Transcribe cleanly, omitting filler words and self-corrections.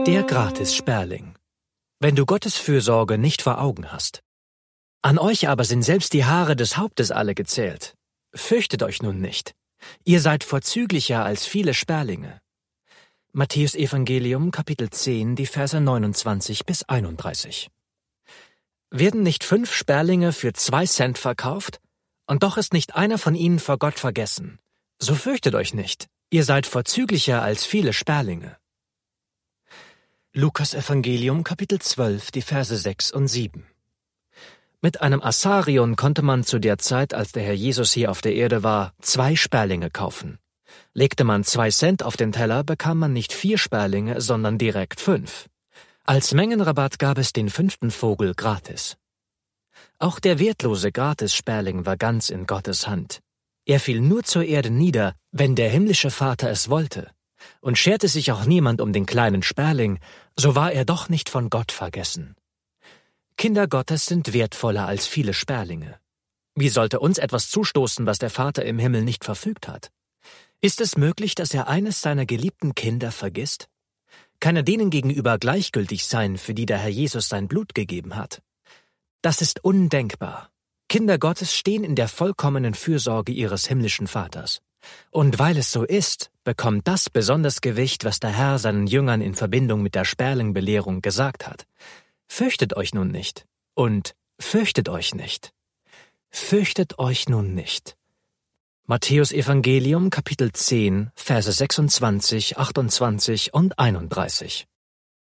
Der Gratis-Sperling. Wenn du Gottes Fürsorge nicht vor Augen hast. An euch aber sind selbst die Haare des Hauptes alle gezählt. Fürchtet euch nun nicht. Ihr seid vorzüglicher als viele Sperlinge. Matthäus Evangelium, Kapitel 10, die Verse 29 bis 31. Werden nicht 5 Sperlinge für 2 Cent verkauft? Und doch ist nicht einer von ihnen vor Gott vergessen. So fürchtet euch nicht. Ihr seid vorzüglicher als viele Sperlinge. Lukas Evangelium, Kapitel 12, die Verse 6 und 7. Mit einem Assarion konnte man zu der Zeit, als der Herr Jesus hier auf der Erde war, 2 Sperlinge kaufen. Legte man 2 Cent auf den Teller, bekam man nicht 4 Sperlinge, sondern direkt 5. Als Mengenrabatt gab es den 5. Vogel gratis. Auch der wertlose Gratis-Sperling war ganz in Gottes Hand. Er fiel nur zur Erde nieder, wenn der himmlische Vater es wollte. Und scherte sich auch niemand um den kleinen Sperling, so war er doch nicht von Gott vergessen. Kinder Gottes sind wertvoller als viele Sperlinge. Wie sollte uns etwas zustoßen, was der Vater im Himmel nicht verfügt hat? Ist es möglich, dass er eines seiner geliebten Kinder vergisst? Kann er denen gegenüber gleichgültig sein, für die der Herr Jesus sein Blut gegeben hat? Das ist undenkbar. Kinder Gottes stehen in der vollkommenen Fürsorge ihres himmlischen Vaters. Und weil es so ist, bekommt das besonders Gewicht, was der Herr seinen Jüngern in Verbindung mit der Sperlingbelehrung gesagt hat. Fürchtet euch nun nicht und fürchtet euch nicht. Fürchtet euch nun nicht. Matthäus Evangelium, Kapitel 10, Verse 26, 28 und 31.